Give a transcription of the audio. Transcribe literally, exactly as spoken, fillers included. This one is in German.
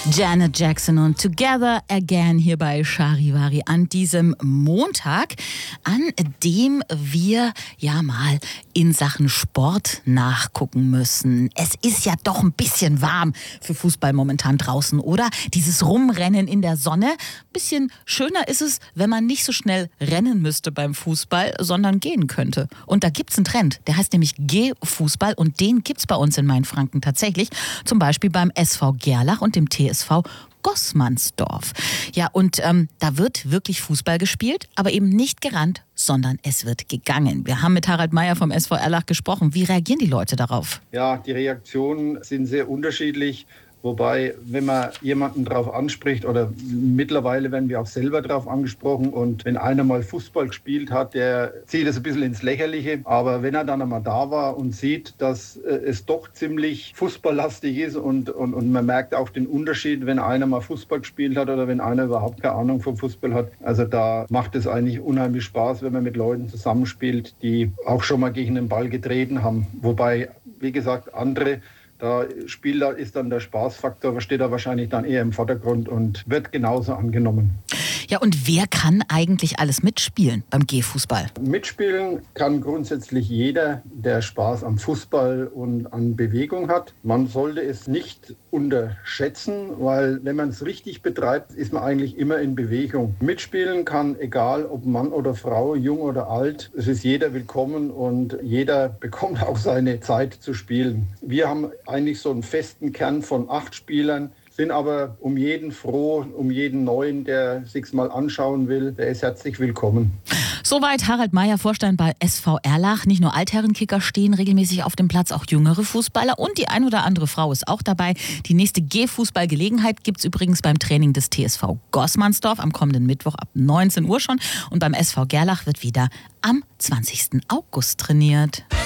Janet Jackson und Together Again hier bei Charivari an diesem Montag, an dem wir ja mal in Sachen Sport nachgucken müssen. Es ist ja doch ein bisschen warm für Fußball momentan draußen, oder? Dieses Rumrennen in der Sonne. Bisschen schöner ist es, wenn man nicht so schnell rennen müsste beim Fußball, sondern gehen könnte. Und da gibt's einen Trend, der heißt nämlich Gehfußball und den gibt's bei uns in Mainfranken tatsächlich. Zum Beispiel beim S V Gerlach und dem T S V Goßmannsdorf. Ja, und ähm, da wird wirklich Fußball gespielt, aber eben nicht gerannt, sondern es wird gegangen. Wir haben mit Harald Meyer vom S V Erlach gesprochen. Wie reagieren die Leute darauf? Ja, die Reaktionen sind sehr unterschiedlich. Wobei, wenn man jemanden darauf anspricht, oder mittlerweile werden wir auch selber darauf angesprochen, und wenn einer mal Fußball gespielt hat, der zieht es ein bisschen ins Lächerliche. Aber wenn er dann einmal da war und sieht, dass äh, es doch ziemlich fußballlastig ist und, und, und man merkt auch den Unterschied, wenn einer mal Fußball gespielt hat oder wenn einer überhaupt keine Ahnung vom Fußball hat. Also da macht es eigentlich unheimlich Spaß, wenn man mit Leuten zusammenspielt, die auch schon mal gegen den Ball getreten haben. Wobei, wie gesagt, andere... Da spielt, da ist dann der Spaßfaktor, steht da wahrscheinlich dann eher im Vordergrund und wird genauso angenommen. Ja, und wer kann eigentlich alles mitspielen beim Gehfußball? Mitspielen kann grundsätzlich jeder, der Spaß am Fußball und an Bewegung hat. Man sollte es nicht unterschätzen, weil wenn man es richtig betreibt, ist man eigentlich immer in Bewegung. Mitspielen kann, egal ob Mann oder Frau, jung oder alt, es ist jeder willkommen und jeder bekommt auch seine Zeit zu spielen. Wir haben eigentlich so einen festen Kern von acht Spielern, sind aber um jeden froh, um jeden Neuen, der sich's mal anschauen will, der ist herzlich willkommen. Soweit Harald Meyer, Vorstand bei S V Erlach. Nicht nur Altherrenkicker stehen regelmäßig auf dem Platz, auch jüngere Fußballer und die ein oder andere Frau ist auch dabei. Die nächste Gehfußballgelegenheit gibt's übrigens beim Training des T S V Goßmannsdorf am kommenden Mittwoch ab neunzehn Uhr schon. Und beim S V Gerlach wird wieder am zwanzigsten August trainiert.